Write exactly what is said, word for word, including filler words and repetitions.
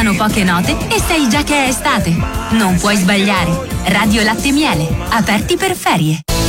Bastano poche note e sai già che è estate. Non puoi sbagliare. Radio Latte Miele, aperti per ferie.